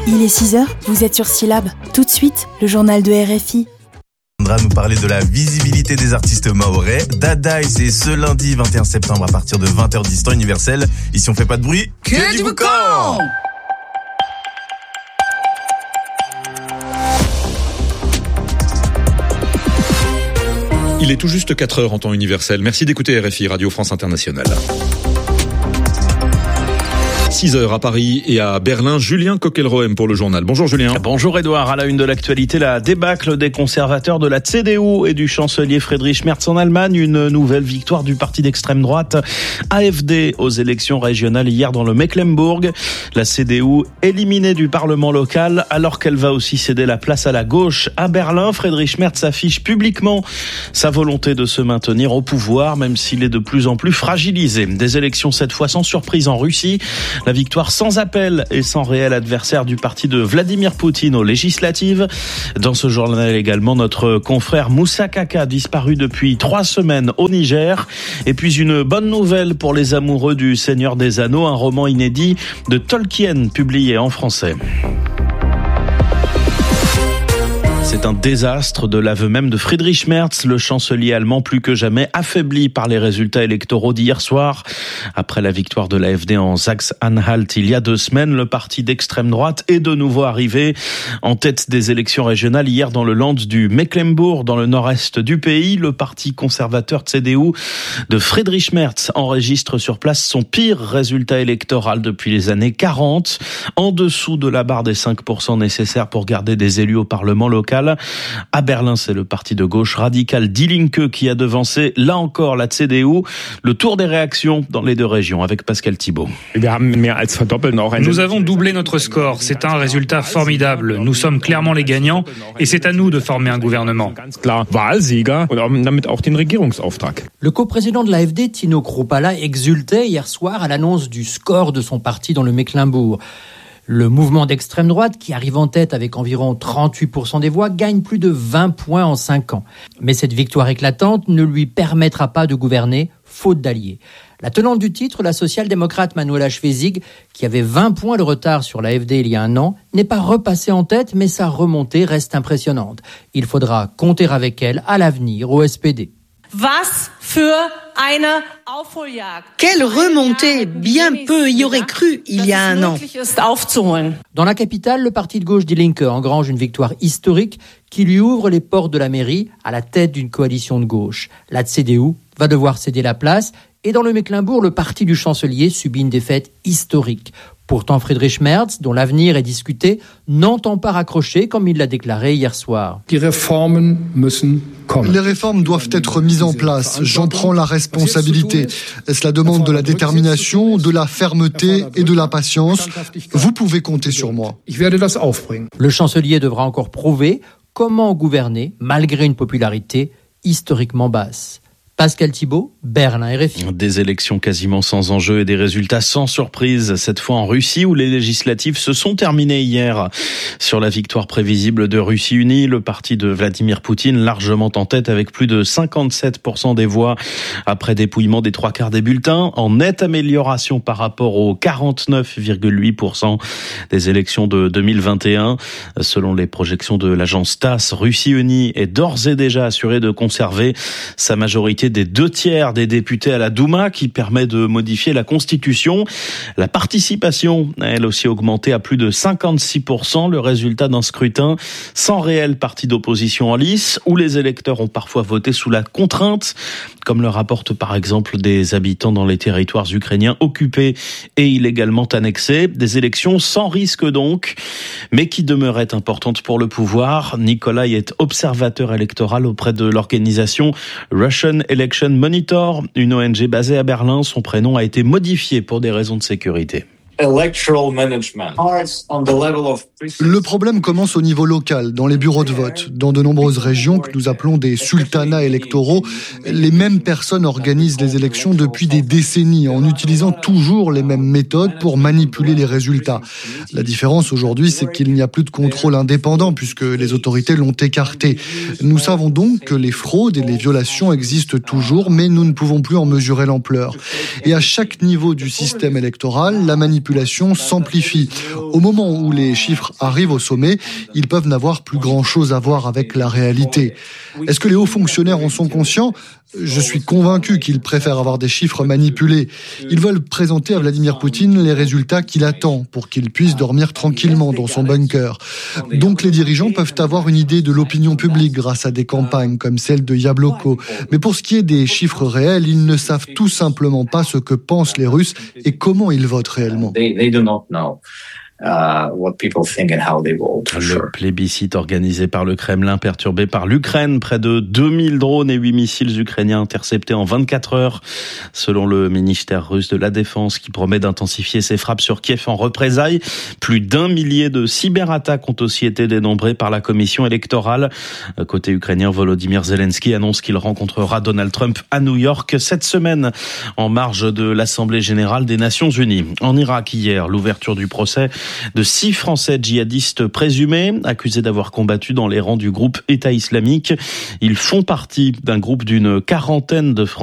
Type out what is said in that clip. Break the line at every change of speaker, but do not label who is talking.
Il est 6h, vous êtes sur Syllab. Tout de suite, le journal de RFI.
On va nous parler de la visibilité des artistes mahorais. Dadaï, c'est ce lundi 21 septembre à partir de 20h10 temps universel. Ici on fait pas de bruit, que du boucan.
Il est tout juste 4h en temps universel. Merci d'écouter RFI, Radio France Internationale. 6h à Paris et à Berlin, Julien Coquelroem pour le journal. Bonjour Julien.
Bonjour Edouard. À la une de l'actualité, la débâcle des conservateurs de la CDU et du chancelier Friedrich Merz en Allemagne. Une nouvelle victoire du parti d'extrême droite AfD aux élections régionales hier dans le Mecklembourg. La CDU éliminée du Parlement local alors qu'elle va aussi céder la place à la gauche à Berlin. Friedrich Merz affiche publiquement sa volonté de se maintenir au pouvoir même s'il est de plus en plus fragilisé. Des élections cette fois sans surprise en Russie. La victoire sans appel et sans réel adversaire du parti de Vladimir Poutine aux législatives. Dans ce journal également, notre confrère Moussa Kaka, disparu depuis 3 semaines au Niger. Et puis une bonne nouvelle pour les amoureux du Seigneur des Anneaux, un roman inédit de Tolkien publié en français. C'est un désastre de l'aveu même de Friedrich Merz, le chancelier allemand plus que jamais affaibli par les résultats électoraux d'hier soir. Après la victoire de l'AfD en Saxe-Anhalt il y a 2 semaines, le parti d'extrême droite est de nouveau arrivé en tête des élections régionales hier dans le Land du Mecklembourg, dans le nord-est du pays. Le parti conservateur CDU de Friedrich Merz enregistre sur place son pire résultat électoral depuis les années 40, en dessous de la barre des 5% nécessaires pour garder des élus au Parlement local. À Berlin, c'est le parti de gauche radical Die Linke qui a devancé, là encore, la CDU. Le tour des réactions dans les 2 régions avec Pascal Thibault.
Nous avons doublé notre score. C'est un résultat formidable. Nous sommes clairement les gagnants et c'est à nous de former un gouvernement.
Le coprésident de l'AfD, Tino Kruppala, exultait hier soir à l'annonce du score de son parti dans le Mecklembourg. Le mouvement d'extrême droite, qui arrive en tête avec environ 38% des voix, gagne plus de 20 points en 5 ans. Mais cette victoire éclatante ne lui permettra pas de gouverner, faute d'alliés. La tenante du titre, la social-démocrate Manuela Schwesig, qui avait 20 points de retard sur l'AfD il y a 1 an, n'est pas repassée en tête, mais sa remontée reste impressionnante. Il faudra compter avec elle à l'avenir au SPD.
Quelle remontée! Bien peu y aurait cru il y a 1 an.
Dans la capitale, le parti de gauche Die Linke engrange une victoire historique qui lui ouvre les portes de la mairie à la tête d'une coalition de gauche. La CDU va devoir céder la place et dans le Mecklembourg, le parti du chancelier subit une défaite historique. Pourtant, Friedrich Merz, dont l'avenir est discuté, n'entend pas raccrocher comme il l'a déclaré hier soir.
Les réformes doivent être mises en place. J'en prends la responsabilité. Cela demande de la détermination, de la fermeté et de la patience. Vous pouvez compter sur moi.
Le chancelier devra encore prouver comment gouverner malgré une popularité historiquement basse. Pascal Thibault, Berlin, RFI.
Des élections quasiment sans enjeu et des résultats sans surprise, cette fois en Russie où les législatives se sont terminées hier. Sur la victoire prévisible de Russie Unie, le parti de Vladimir Poutine largement en tête avec plus de 57% des voix après dépouillement des 3/4 des bulletins, en nette amélioration par rapport aux 49,8% des élections de 2021. Selon les projections de l'agence TASS, Russie Unie est d'ores et déjà assurée de conserver sa majorité des 2/3 des députés à la Douma qui permet de modifier la Constitution. La participation a elle aussi augmenté à plus de 56%, le résultat d'un scrutin sans réel parti d'opposition en lice, où les électeurs ont parfois voté sous la contrainte, comme le rapportent par exemple des habitants dans les territoires ukrainiens occupés et illégalement annexés. Des élections sans risque donc, mais qui demeuraient importantes pour le pouvoir. Nikolai est observateur électoral auprès de l'organisation Russian Election Monitor, une ONG basée à Berlin. Son prénom a été modifié pour des raisons de sécurité.
Le problème commence au niveau local, dans les bureaux de vote. Dans de nombreuses régions que nous appelons des sultanats électoraux, les mêmes personnes organisent les élections depuis des décennies, en utilisant toujours les mêmes méthodes pour manipuler les résultats. La différence aujourd'hui, c'est qu'il n'y a plus de contrôle indépendant, puisque les autorités l'ont écarté. Nous savons donc que les fraudes et les violations existent toujours, mais nous ne pouvons plus en mesurer l'ampleur. Et à chaque niveau du système électoral, la manipulation manipulation s'amplifie. Au moment où les chiffres arrivent au sommet, ils peuvent n'avoir plus grand-chose à voir avec la réalité. Est-ce que les hauts fonctionnaires en sont conscients ? Je suis convaincu qu'ils préfèrent avoir des chiffres manipulés. Ils veulent présenter à Vladimir Poutine les résultats qu'il attend pour qu'il puisse dormir tranquillement dans son bunker. Donc les dirigeants peuvent avoir une idée de l'opinion publique grâce à des campagnes comme celle de Yabloko. Mais pour ce qui est des chiffres réels, ils ne savent tout simplement pas ce que pensent les Russes et comment ils votent réellement.
Le plébiscite organisé par le Kremlin perturbé par l'Ukraine. Près de 2000 drones et 8 missiles ukrainiens interceptés en 24 heures, selon le ministère russe de la Défense qui promet d'intensifier ses frappes sur Kiev en représailles. Plus d'1 millier de cyberattaques ont aussi été dénombrées par la commission électorale. Côté ukrainien, Volodymyr Zelensky annonce qu'il rencontrera Donald Trump à New York cette semaine en marge de l'Assemblée générale des Nations Unies. En Irak hier, l'ouverture du procès de 6 Français djihadistes présumés, accusés d'avoir combattu dans les rangs du groupe État islamique. Ils font partie d'un groupe d'une quarantaine de Français